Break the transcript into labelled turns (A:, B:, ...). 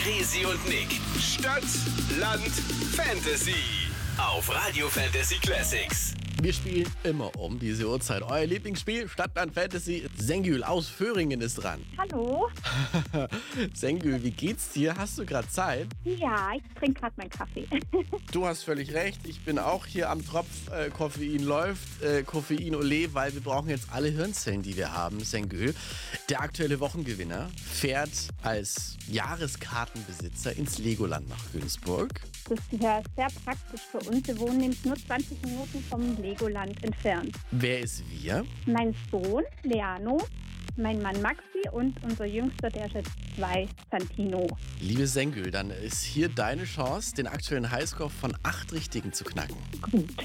A: Resi und Nick. Stadt, Land, Fantasy. Auf Radio Fantasy Classics.
B: Wir spielen immer um diese Uhrzeit. Euer Lieblingsspiel, Stadtland Fantasy. Sengül aus Föhringen ist dran.
C: Hallo?
B: Sengül, wie geht's dir? Hast du gerade Zeit?
C: Ja, ich trinke gerade meinen Kaffee.
B: Du hast völlig recht. Ich bin auch hier am Tropf. Koffein läuft. Koffein ole, weil wir brauchen jetzt alle Hirnzellen, die wir haben. Sengül, der aktuelle Wochengewinner, fährt als Jahreskartenbesitzer ins Legoland nach Günzburg.
C: Das ist ja sehr praktisch für uns. Wir wohnen nämlich nur 20 Minuten vom Legoland entfernt.
B: Wer ist wir?
C: Mein Sohn, Leano, mein Mann Maxi und unser Jüngster, der ist jetzt 2, Santino.
B: Liebe Sengül, dann ist hier deine Chance, den aktuellen Highscore von 8 Richtigen zu knacken.
C: Gut.